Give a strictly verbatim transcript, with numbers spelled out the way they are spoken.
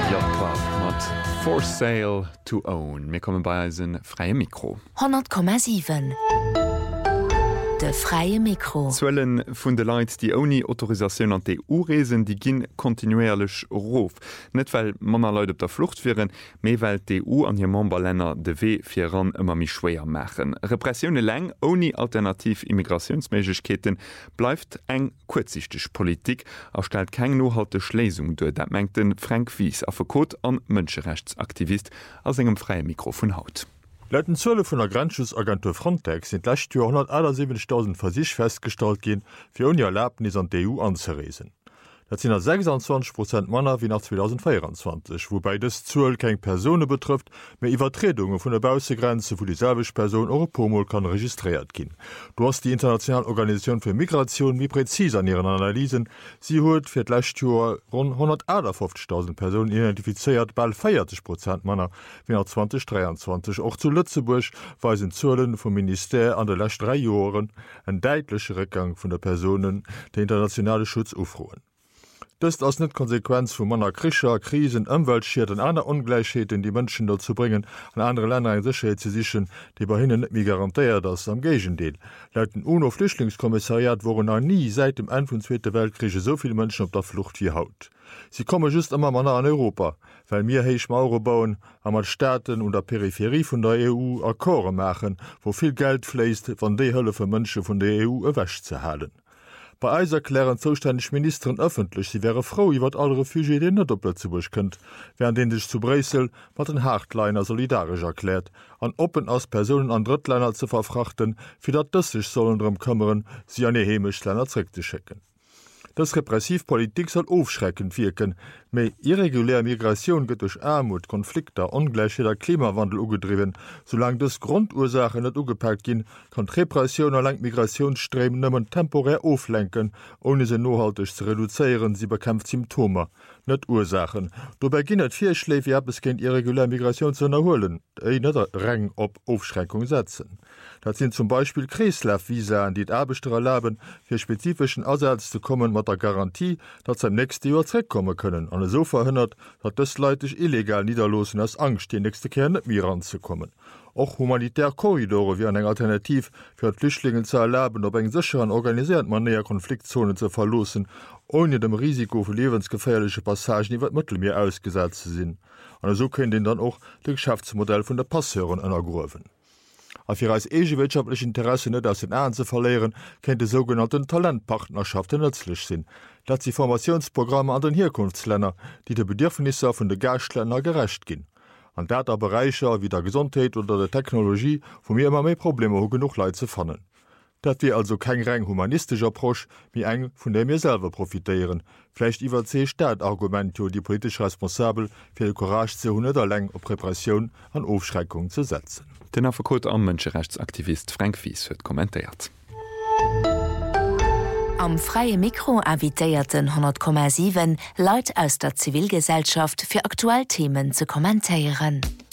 Yacht Club mat For Sale to Own. Mir kommen bei eisen freie Mikro. hundert Komma sieben De freie Mikro. Zwellen vun de Leiit, die oni Autorisaun an D E U-Reesen, die ginn kontinuerlech Rof. Net weil Manner Leute op der Flucht wären, méi weil D E U an hier Memberlänner de W fir ran ëmmer mi schwéier machen. Repressioune leng oni alternativ Immigrationsmeigkeeten bleifft eng kurzsichtig Politik, erstellt keng nohalte Schlesung doe, dat mengt den Frank Wies a Verkot an Mënscherechtsaktivist aus engem freie Mikro vun Haut. Leiten Zölle vun der Grenzschutzagentur Frontex sind lächt hundertachtzig Versich festgestalt gin, fir un Erlaubnis an D E U anzeresen. Dat sind sechsundzwanzig Prozent Manner wie nach zweitausendvierundzwanzig, wobei des Zuel keng Personen betrifft, méi Iwertretungen vun der Bausegrenze, wo die selwech Person Europomol kann registriert gin. Du hast die Internationale Organisation für Migration wie präzis an ihren Analysen. Sie huet fir d'Lächtjoer rund hundertachtzigtausend Personen identifiziert, bald vierzig Prozent Manner wie nach zwanzig dreiundzwanzig. Auch zu Lützeburg weisen Zuelen vom Minister an de lächt drei Joren en deitliche Rückgang vun der Personen der internationale Schutz aufruhen. Das ass net Konsequenz vu manner Kricher, Krisen, ëmweltschiert an aner Ungleichheiten die Mënschen dazu bringen, an andere Länder en Sicherheit ze sichen, die bei hinnen net mi garantiiert ass am Gegendeel. Laut dem UNO-Flüchtlingskommissariat waren er nie seit dem Ende vum Zweite Weltkriege soviel Mënschen op der Flucht wie haut. Sie komme just immer manner an Europa, weil mir heich Mauer bauen, a mat Staaten und der Peripherie vun der E U Akkorde machen, wo viel Geld fleist, van de Hëlle für Mënsche vun der E U ewäsch ze halen. Bei Eis erklären zuständig Ministerin öffentlich, sie wäre froh, iwwer alle Refugie den net Doppelzubusch kënnt, während den sich zu Bresel mat den Hartleiner solidarisch erklärt, an Open aus Personen an Drittländer zu verfrachten, fir dat dës sich sollen drum kümmern, sie an ihr Hemischländer zurück zu schicken. Das Repressivpolitik soll aufschreckend wirken, méi irregulär Migration gëtt durch Armut, Konflikte, Ungleichheter, Klimawandel ugedriven, solange das Grundursache net ugepackt gin, kann Repression erlang Migrationsstreben nëmmen temporär auflenken, ohne se nohaltig zu reduzieren, sie bekämpft Symptome, net Ursachen. Dobei ginnet vier Schläfe ab, es kennt irregulär Migration zu erholen, ei net Rang op Aufschreckung setzen. Dat sind zum Beispiel Kreislaufvisa, an die d'Arbeiter erlauben, fir spezifischen Ersatz zu kommen mat der Garantie, dat ze am nächste Jahr zurückkommen können, an so verhindert, dat das leitig illegal niederlosen als Angst, die nächste Kehr net mir ranzukommen. Auch humanitär Korridore wie eine Alternativ für Flüchtlinge zu erlauben, ob eng sicheren organisiert man näher Konfliktzonen zu verlosen, ohne dem Risiko für lebensgefährliche Passagen iwwer Mittelmeer ausgesetzt zu sind. Und so können den dann auch das Geschäftsmodell von der Passeuren erneuern. Auf ihr als ege wirtschaftliche Interesse net aus den Ähren zu verleeren, kennt die sogenannten Talentpartnerschaften nützlich sind. Dat sie Formationsprogramme an den Herkunftsländer, die de Bedürfnisse von de Gastländer gerecht gin. An derter Bereicher wie der Gesundheit oder der Technologie, wo mir immer mehr Probleme ho genug Leid zu fannen. Dat wir also kein rein humanistischer Approach wie eng von dem wir selber profitieren. Vielleicht iwwer ze Staatargumente die politisch responsabel fir de Courage ze hun oder leng op Repression an Aufschreckung zu setzen. Den Afferkot am Mënscherechtsaktivist Frank Wies huet kommentiert. Am freie Mikro invitéierten hundert Komma sieben Leiit aus der Zivilgesellschaft fir aktuell Themen zu kommentieren.